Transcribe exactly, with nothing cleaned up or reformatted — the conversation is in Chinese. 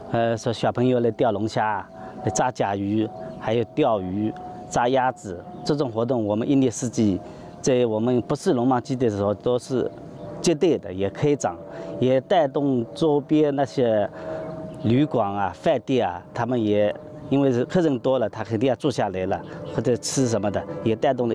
呃，说小朋友来钓龙虾、来炸甲鱼，还有钓鱼、炸鸭子这种活动，我们一年四季，在我们不是农忙季节的时候都是接待的，也开张，也带动周边那些旅馆啊、饭店啊，他们也因为是客人多了，他肯定要住下来了，或者吃什么的，也带动了